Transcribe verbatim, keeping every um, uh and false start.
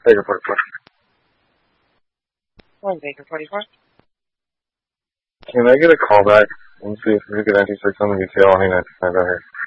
Baker forty-four. One Baker forty-four. Can I get a call back and see if we could enter six on the detail on ninety-five out here?